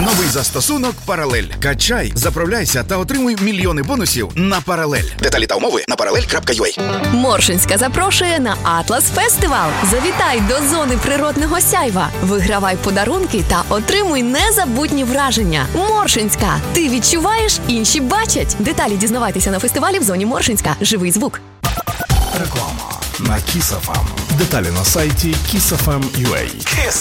Новий застосунок «Паралель». Качай, заправляйся та отримуй мільйони бонусів на «Паралель». Деталі та умови на parallel.ua. Моршинська запрошує на Атлас Фестивал. Завітай до зони природного сяйва. Вигравай подарунки та отримуй незабутні враження. Моршинська. Ти відчуваєш, інші бачать. Деталі дізнавайтеся на фестивалі в зоні Моршинська. Живий звук. Реклама на Kiss FM. Деталі на сайті kissfm.ua.